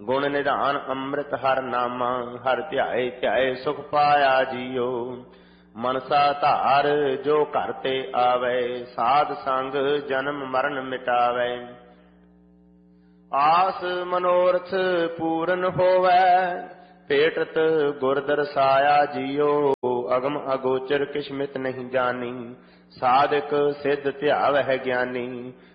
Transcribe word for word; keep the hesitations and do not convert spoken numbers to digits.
ਗੁਣ ਨਿਧਾਨ ਅੰਮ੍ਰਿਤ ਹਰ ਨਾਮਾ, ਹਰ ਧਿਆਏ ਧਿਆਏ ਸੁਖ ਪਾਇਆ ਜੀਓ। ਮਨਸਾ ਧਾਰ ਜੋ ਘਰ ਤੇ ਆਵੇ, ਸਾਧ ਸੰਗ ਜਨਮ ਮਰਨ ਮਿਟਾਵੇ। ਆਸ ਮਨੋਰਥ ਪੂਰਨ ਹੋਵੈ, ਭੇਟਤ ਗੁਰ ਦਰਸਾਇਆ ਜੀਓ। ਅਗਮ ਅਗੋਚਰ ਕਿਛ ਮਿਤ ਨਹੀਂ ਜਾਣੀ, ਸਾਧਕ ਸਿੱਧ ਧਿਆਵਹਿ ਗਿਆਨੀ।